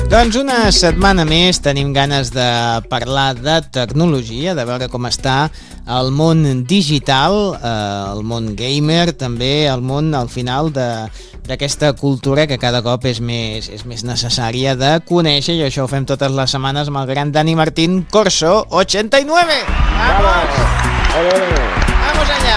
Doncs una setmana més tenim ganes de parlar de tecnologia, de veure com està el món digital, el món gamer, també el món al final d'aquesta cultura que cada cop és més necessària de conèixer, i això ho fem totes les setmanes amb el gran Dani Martín Corso 89. ¡Vamos! ¡Vamos allá!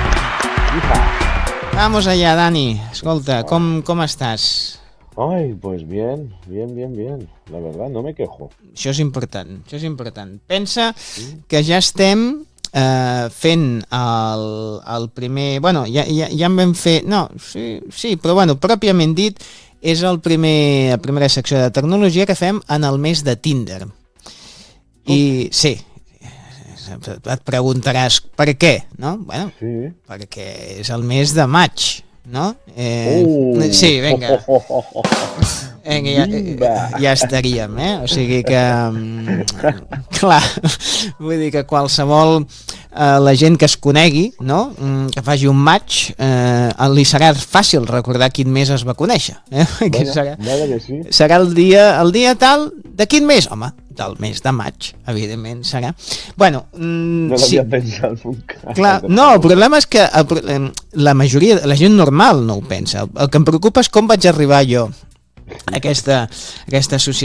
Vamos allá, Dani. Escolta, com estàs? Ay, pues bien. La verdad, no me quejo. Això és important. Pensa que ja estem fent el primer... Bueno, ja en vam fer... No, sí, però bueno, pròpiament dit, és la primera secció de tecnologia que fem en el mes de Tinder. I sí, et preguntaràs per què, no? Bueno, sí. Perquè és el mes de maig, no? Sí, vinga. Ja estaríem, O sigui que... clar, vull dir que qualsevol... la gent que es conegui, no? Que faci un match, li serà fàcil recordar quin mes es va conèixer. Serà el dia tal de quin mes? Home, del mes de maig, evidentment serà. Bueno, no l'havia pensat nunca. Clar, no, el problema és que la majoria, la gent normal no ho pensa. El que em preocupa és com vaig arribar jo a aquesta societat.